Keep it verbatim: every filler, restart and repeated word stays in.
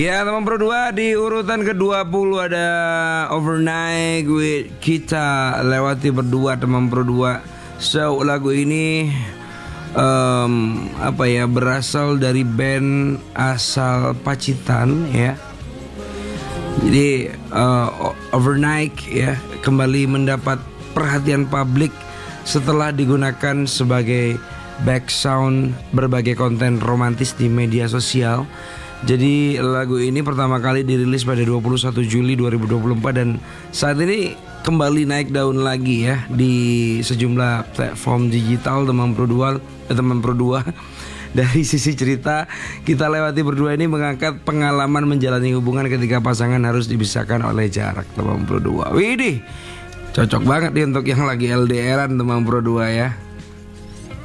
Ya teman Pro dua, di urutan ke dua puluh ada Overnight with Kita Lewati berdua teman Pro dua. So lagu ini um, apa ya berasal dari band asal Pacitan ya. Jadi uh, Overnight ya kembali mendapat perhatian publik setelah digunakan sebagai background berbagai konten romantis di media sosial. Jadi lagu ini pertama kali dirilis pada dua puluh satu Juli dua ribu dua puluh empat dan saat ini kembali naik daun lagi ya di sejumlah platform digital teman Pro dua, eh, teman Pro dua. Dari sisi cerita, Kita Lewati berdua ini mengangkat pengalaman menjalani hubungan ketika pasangan harus dipisahkan oleh jarak teman Pro dua. Widih, cocok banget nih untuk yang lagi L D R-an teman Pro dua ya.